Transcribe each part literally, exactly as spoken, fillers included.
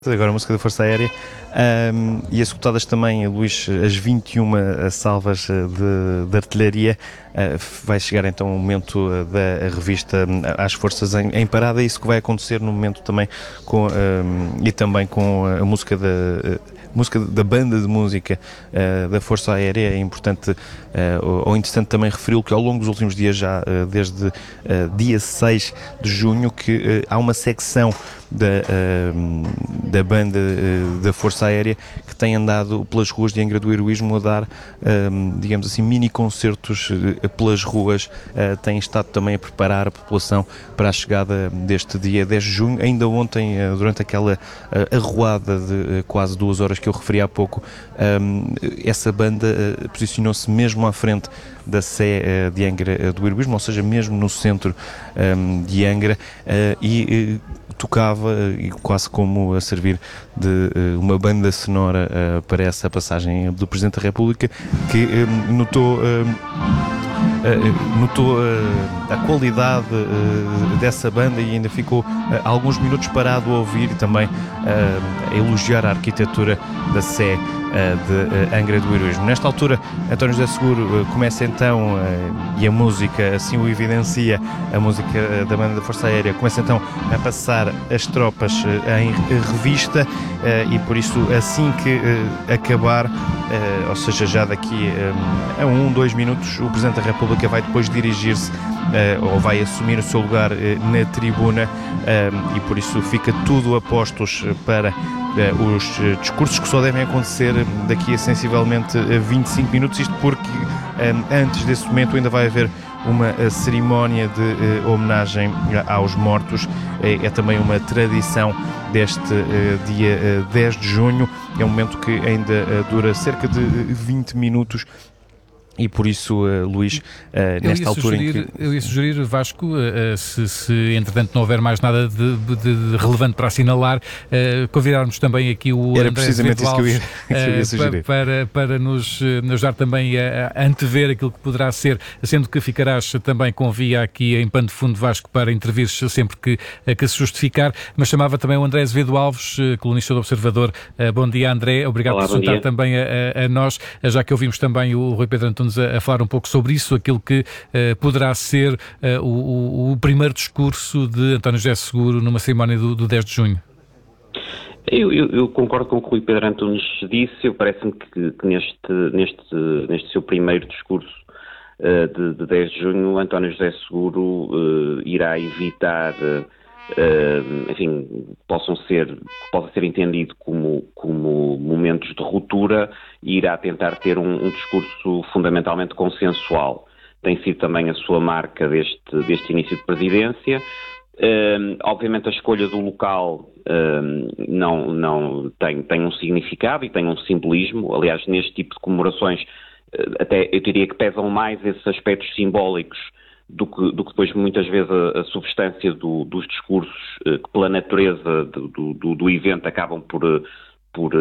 Agora a música da Força Aérea, um, e executadas também, Luís, as vinte e uma salvas de, de artilharia. Uh, vai chegar então o momento da revista às forças em, em parada, isso que vai acontecer no momento também com, um, e também com a música da... Uh, música da banda de música uh, da Força Aérea. É importante uh, ou, ou interessante também referi-lo que ao longo dos últimos dias, já uh, desde uh, dia seis de junho, que uh, há uma secção da, uh, da banda uh, da Força Aérea que tem andado pelas ruas de Angra do Heroísmo a dar, uh, digamos assim, mini concertos uh, pelas ruas. Uh, tem estado também a preparar a população para a chegada deste dia dez de junho. Ainda ontem, uh, durante aquela uh, arruada de uh, quase duas horas que eu referi há pouco, um, essa banda uh, posicionou-se mesmo à frente da Sé uh, de Angra uh, do Heroísmo, ou seja, mesmo no centro um, de Angra, uh, e uh, tocava uh, quase como a servir de uh, uma banda sonora uh, para essa passagem do Presidente da República, que uh, notou... Uh, Uh, notou uh, a qualidade uh, dessa banda e ainda ficou uh, alguns minutos parado a ouvir e também uh, a elogiar a arquitetura da Sé uh, de uh, Angra do Heroísmo. Nesta altura, António José Seguro uh, começa então, uh, e a música assim o evidencia, a música uh, da banda da Força Aérea, começa então a passar as tropas uh, em revista, uh, e por isso assim que uh, acabar, uh, ou seja, já daqui um, a um, dois minutos, o Presidente da República vai depois dirigir-se uh, ou vai assumir o seu lugar uh, na tribuna, uh, e por isso fica tudo a postos para uh, os uh, discursos que só devem acontecer daqui a sensivelmente uh, vinte e cinco minutos, isto porque uh, antes desse momento ainda vai haver uma uh, cerimónia de uh, homenagem uh, aos mortos. É, é também uma tradição deste uh, dia uh, dez de junho, é um momento que ainda uh, dura cerca de vinte minutos. E por isso, uh, Luís, uh, nesta altura sugerir, em que... Eu ia sugerir, Vasco, uh, se, se entretanto não houver mais nada de, de, de relevante para assinalar, uh, convidarmos também aqui o Era André precisamente isso que eu ia, que eu ia uh, sugerir. Para, para nos, nos ajudar também a, a antever aquilo que poderá ser, sendo que ficarás também com via aqui em pano de fundo, Vasco, para intervir sempre que, que se justificar, mas chamava também o André Azevedo Alves, colunista do Observador. Uh, bom dia, André, obrigado Olá, por se juntar também a, a, a nós, já que ouvimos também o Rui Pedro Antunes a, a falar um pouco sobre isso, aquilo que uh, poderá ser uh, o, o primeiro discurso de António José Seguro numa cerimónia do, do dez de junho. Eu, eu, eu concordo com o que o Rui Pedro Antunes disse. Parece-me que, que neste, neste, neste seu primeiro discurso uh, de, de dez de junho, António José Seguro uh, irá evitar uh, Uh, enfim, possam ser, possa ser entendido como, como momentos de ruptura, e irá tentar ter um, um discurso fundamentalmente consensual. Tem sido também a sua marca deste, deste início de presidência. Uh, obviamente a escolha do local uh, não, não tem, tem um significado e tem um simbolismo. Aliás, neste tipo de comemorações, uh, até eu diria que pesam mais esses aspectos simbólicos Do que, do que depois muitas vezes a, a substância do, dos discursos, eh, que pela natureza do, do, do evento acabam por, por,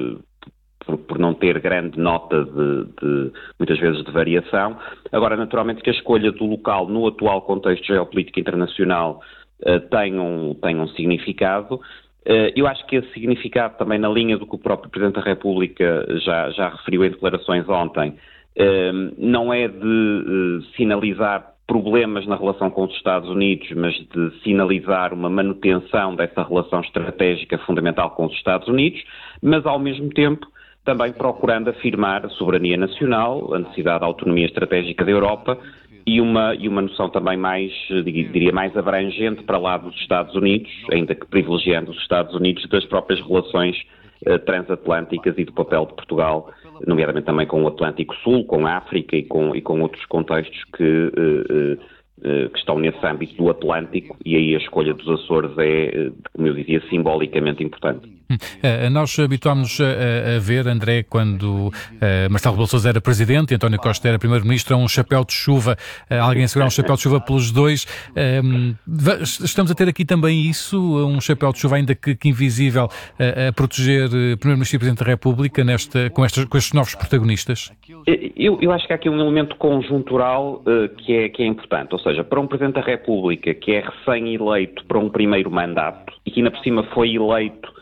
por, por não ter grande nota de, de, muitas vezes, de variação. Agora, naturalmente que a escolha do local no atual contexto geopolítico internacional eh, tem, um, tem um significado. Eh, eu acho que esse significado, também na linha do que o próprio Presidente da República já, já referiu em declarações ontem, eh, não é de eh, sinalizar problemas na relação com os Estados Unidos, mas de sinalizar uma manutenção dessa relação estratégica fundamental com os Estados Unidos, mas ao mesmo tempo também procurando afirmar a soberania nacional, a necessidade da autonomia estratégica da Europa e uma, e uma noção também mais, diria, mais abrangente para lá dos Estados Unidos, ainda que privilegiando os Estados Unidos, das próprias relações uh, transatlânticas e do papel de Portugal, nomeadamente também com o Atlântico Sul, com a África e com, e com outros contextos que, uh, uh, que estão nesse âmbito do Atlântico, e aí a escolha dos Açores é, como eu dizia, simbolicamente importante. Uh, nós habituámos a, a ver, André, quando uh, Marcelo Rebelo de Sousa era presidente e António Costa era primeiro-ministro, um chapéu de chuva, uh, alguém a segurar um chapéu de chuva pelos dois. Uh, estamos a ter aqui também isso, um chapéu de chuva ainda que, que invisível, uh, a proteger uh, primeiro-ministro e Presidente da República nesta, com, estas, com estes novos protagonistas? Eu, eu acho que há aqui um elemento conjuntural uh, que, é, que é importante, ou seja, para um Presidente da República que é recém-eleito para um primeiro mandato e que ainda por cima foi eleito